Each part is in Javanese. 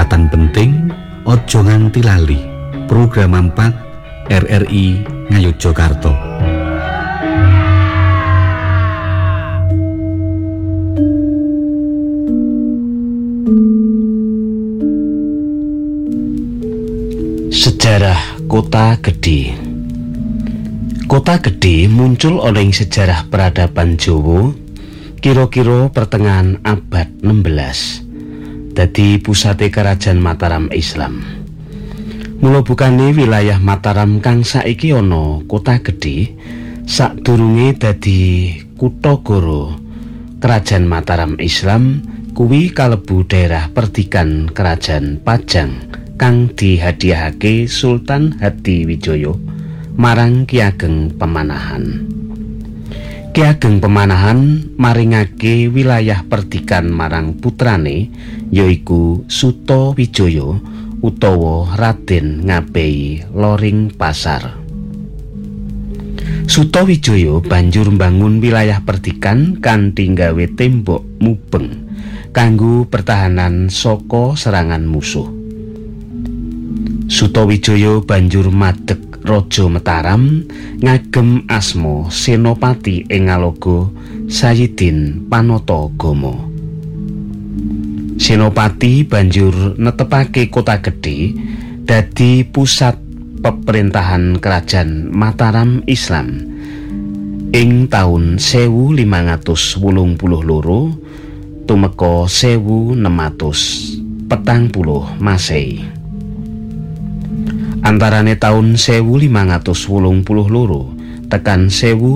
Catatan penting, ojo nganti lali. Program 4 RRI Ngayogyakarta. Sejarah Kota Gedhe. Kota Gedhe muncul oleh sejarah peradaban Jawa kira-kira pertengahan abad 16. Dadi pusate Kerajaan Mataram Islam. Mula bukane wilayah Mataram kang saiki ana Kota Gedhe sadurunge dadi Kutagara Kerajaan Mataram Islam kuwi kalebu daerah perdikan Kerajaan Pajang kang dihadiahake Sultan Hadiwijaya marang Ki Ageng Pemanahan. Ki Ageng Pemanahan maringake wilayah perdikan marang putrane yaiku Sutawijaya utawa Raden Ngabei Loring Pasar. Sutawijaya banjur mbangun wilayah perdikan kanthi gawe tembok mubeng kanggo pertahanan saka serangan musuh. Sutawijaya banjur madeg Raja Mataram ngagem asma Senopati ing Ngaloga Sayidin Panatagama. Senopati banjur netepake Kota Gedhe dadi pusat pemerintahan Kerajaan Mataram Islam ing taun 1582 tumeka 1640 Masehi. Antarane taun 1582 tekan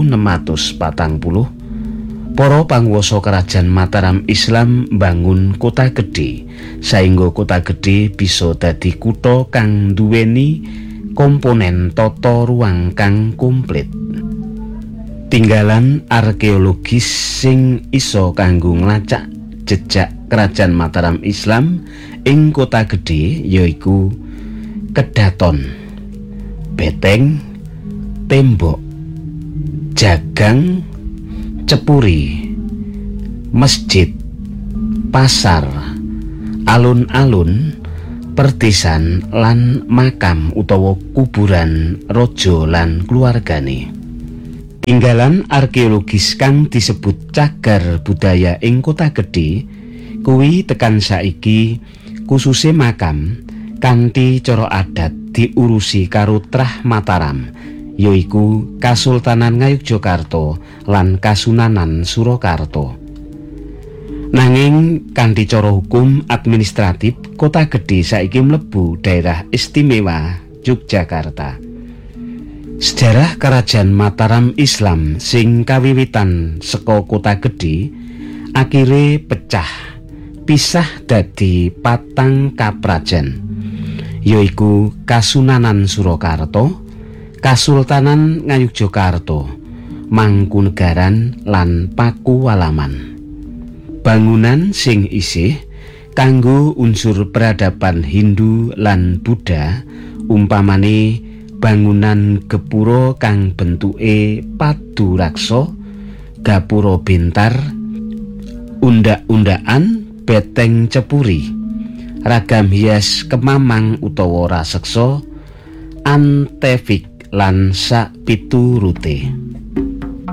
1640, para panguwasa Kerajaan Mataram Islam mbangun Kota Gedhe saengga Kota Gedhe bisa dadi kutha kang duweni komponen tata ruang kang komplit. Tinggalan arkeologis sing isa kanggo nglacak jejak Kerajaan Mataram Islam ing Kota Gedhe yaiku kedaton, beteng, tembok, jagang, cepuri, masjid, pasar, alun-alun, pertisan lan makam utawa kuburan raja lan keluargane. Tinggalan arkeologis kang disebut cagar budaya ing Kota Gedhe kuwi tekan saiki kususe makam kanthi cara adat diurusi karo Trah Mataram yaiku Kasultanan Ngayogyakarta lan Kasunanan Surakarta. Nanging kanthi cara hukum administratif Kota Gedhe saiki mlebu daerah istimewa Yogyakarta. Sejarah Kerajaan Mataram Islam sing kawiwitan saka Kota Gedhe akhire pisah dadi patang kaprajan yaiku Kasunanan Surakarta, Kasultanan Ngayogyakarta, Mangkunegaran lan Pakualaman. Bangunan sing isih kanggo unsur peradaban Hindu lan Buddha umpamane bangunan gepura kang bentuke padu raksa, gapura bentar, undak-undakan, beteng cepuri, ragam hias kemamang utawa raseksa, antefik lan sak piturute.